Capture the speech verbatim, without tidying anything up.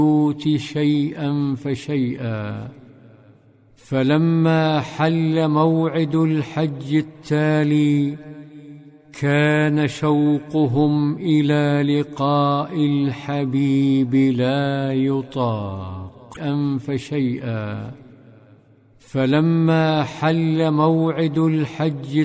شيئا فشيئا. فلما حل موعد الحج التالي كان شوقهم إلى لقاء الحبيب لا يطاق. فشيئا. فلما حل موعد الحج